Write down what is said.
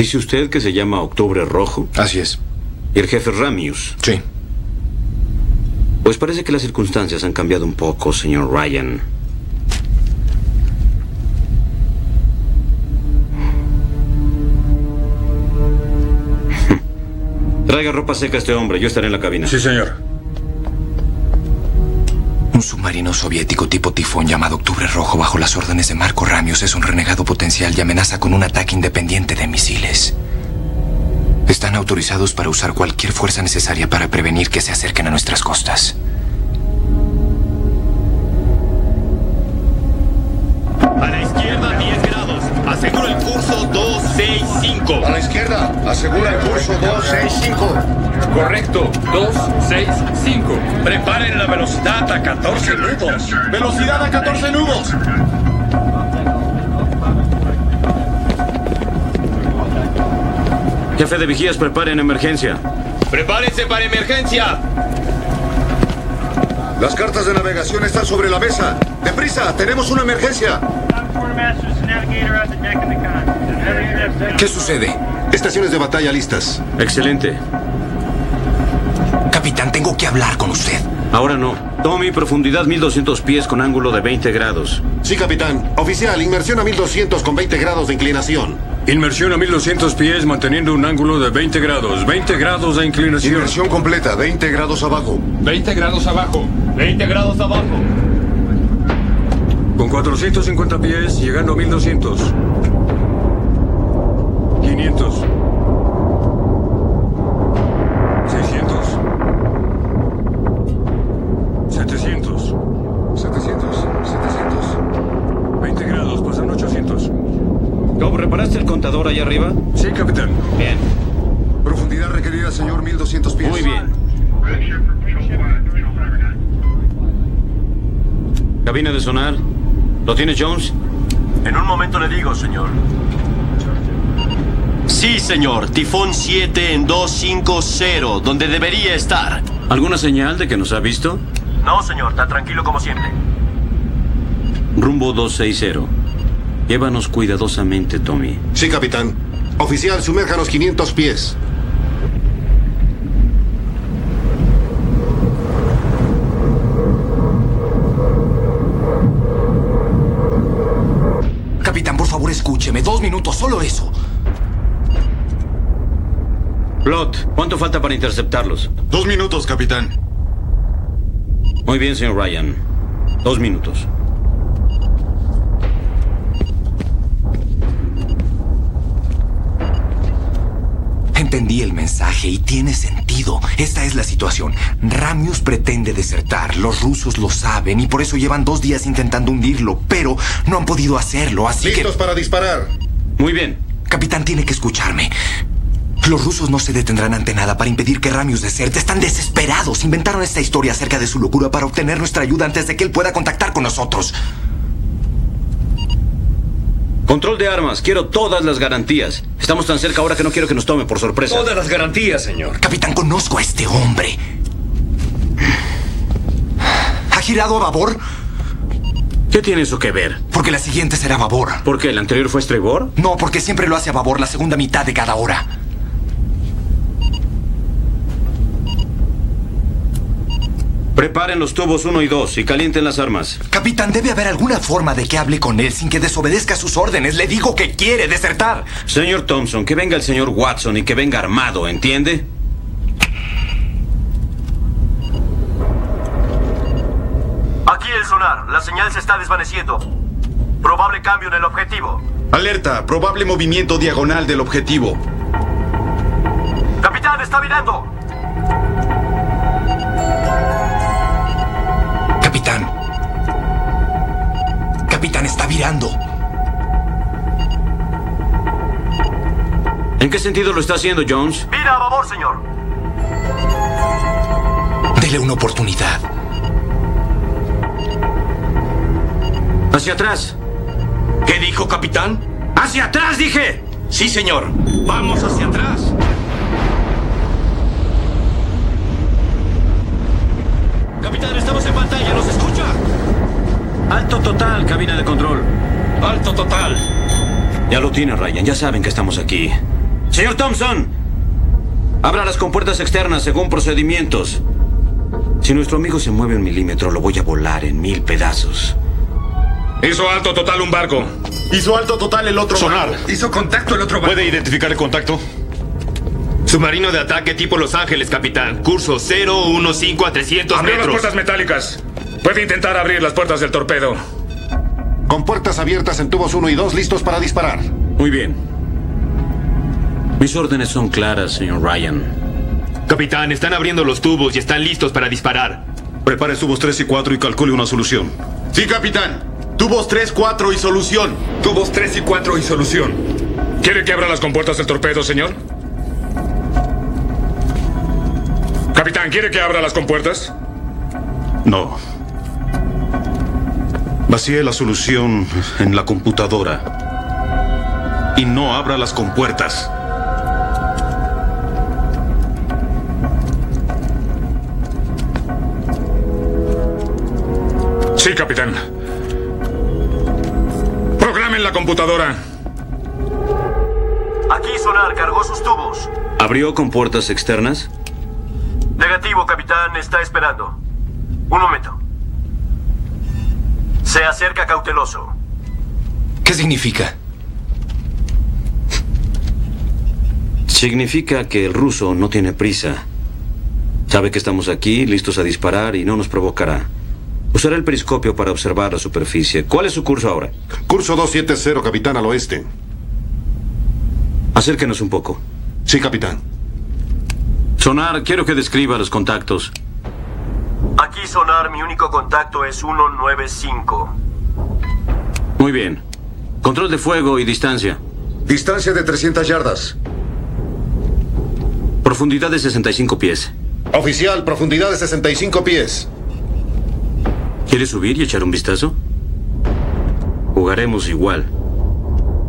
¿Dice usted que se llama Octubre Rojo? Así es. ¿Y el jefe Ramius? Sí. Pues parece que las circunstancias han cambiado un poco, señor Ryan. Traiga ropa seca a este hombre, yo estaré en la cabina. Sí, señor. Un submarino soviético tipo tifón llamado Octubre Rojo bajo las órdenes de Marco Ramius es un renegado potencial y amenaza con un ataque independiente de misiles. Están autorizados para usar cualquier fuerza necesaria para prevenir que se acerquen a nuestras costas. A la izquierda, 10 grados. Aseguro el curso 265. A la izquierda, asegura el curso 265. Correcto. 265. Preparen la velocidad a 14 nudos. Velocidad a 14 nudos. Jefe de vigías, preparen emergencia. Prepárense para emergencia. Las cartas de navegación están sobre la mesa. ¡Deprisa! ¡Tenemos una emergencia! ¿Qué sucede? Estaciones de batalla listas. Excelente. Capitán, tengo que hablar con usted. Ahora no. Tommy, profundidad 1200 pies con ángulo de 20 grados. Sí, capitán. Oficial, inmersión a 1200 con 20 grados de inclinación. Inmersión a 1200 pies manteniendo un ángulo de 20 grados. 20 grados de inclinación. Inmersión completa, 20 grados abajo. 20 grados abajo. 20 grados abajo. Con 450 pies llegando a 1200. 500. 600. 700. 700. 20 grados, pasan 800. Cobb, ¿reparaste el contador allá arriba? Sí, capitán. Bien. Profundidad requerida, señor, 1200 pies. Muy bien. Cabina de sonar. ¿Lo tienes, Jones? En un momento le digo, señor. Sí, señor. Tifón 7 en 250, donde debería estar. ¿Alguna señal de que nos ha visto? No, señor. Tan tranquilo como siempre. Rumbo 260. Llévanos cuidadosamente, Tommy. Sí, capitán. Oficial, sumérjanos 500 pies. Capitán, por favor, escúcheme. 2 minutos, solo eso. Plot, ¿cuánto falta para interceptarlos? 2 minutos, capitán. Muy bien, señor Ryan. 2 minutos. Entendí el mensaje y tiene sentido. Esta es la situación. Ramius pretende desertar. Los rusos lo saben y por eso llevan 2 días intentando hundirlo, pero no han podido hacerlo, así Listos para disparar. Muy bien. Capitán, tiene que escucharme. Los rusos no se detendrán ante nada para impedir que Ramius deserte. Están desesperados. Inventaron esta historia acerca de su locura para obtener nuestra ayuda antes de que él pueda contactar con nosotros. Control de armas. Quiero todas las garantías. Estamos tan cerca ahora que no quiero que nos tome por sorpresa. Todas las garantías, señor. Capitán, conozco a este hombre. ¿Ha girado a babor? ¿Qué tiene eso que ver? Porque la siguiente será a babor. ¿Por qué? ¿El anterior fue estribor? No, porque siempre lo hace a babor la segunda mitad de cada hora. Preparen los tubos 1 y 2 y calienten las armas. Capitán, debe haber alguna forma de que hable con él sin que desobedezca sus órdenes. Le digo que quiere desertar. Señor Thompson, que venga el señor Watson y que venga armado, ¿entiende? Aquí el sonar. La señal se está desvaneciendo. Probable cambio en el objetivo. Alerta, probable movimiento diagonal del objetivo. Capitán, está virando. Capitán. Capitán, está virando. ¿En qué sentido lo está haciendo, Jones? Vira a babor, señor. Dele una oportunidad. Hacia atrás. ¿Qué dijo, capitán? ¡Hacia atrás, dije! Sí, señor. Vamos hacia atrás. Capitán, estamos en pantalla. ¿Nos escucha? Alto total, cabina de control. Alto total. Ya lo tiene, Ryan. Ya saben que estamos aquí. Señor Thompson, abra las compuertas externas según procedimientos. Si nuestro amigo se mueve 1 milímetro, lo voy a volar en 1000 pedazos. Hizo alto total un barco. Hizo alto total el otro Sonar. barco. Hizo contacto el otro barco. ¿Puede identificar el contacto? Submarino de ataque tipo Los Ángeles, capitán. Curso 015 a 300 Abrió las metros. puertas metálicas. Puede intentar abrir las puertas del torpedo. Con puertas abiertas en tubos 1 y 2 listos para disparar. Muy bien. Mis órdenes son claras, señor Ryan. Capitán, están abriendo los tubos y están listos para disparar. Prepare tubos 3 y 4 y calcule una solución. Sí, capitán. Tubos 3, 4 y solución. Tubos 3 y 4 y solución. ¿Quiere que abra las compuertas del torpedo, señor? Capitán, ¿quiere que abra las compuertas? No. Vacíe la solución en la computadora. Y no abra las compuertas. Sí, capitán. Programen la computadora. Aquí Sonar cargó sus tubos. ¿Abrió compuertas externas? Negativo, capitán. Está esperando. Un momento. Se acerca cauteloso. ¿Qué significa? Significa que el ruso no tiene prisa. Sabe que estamos aquí, listos a disparar y no nos provocará. Usará el periscopio para observar la superficie. ¿Cuál es su curso ahora? Curso 270, capitán, al oeste. Acérquenos un poco. Sí, capitán. Sonar, quiero que describa los contactos. Aquí Sonar, mi único contacto es 195. Muy bien. Control de fuego y distancia. Distancia de 300 yardas. Profundidad de 65 pies. Oficial, profundidad de 65 pies. ¿Quiere subir y echar un vistazo? Jugaremos igual.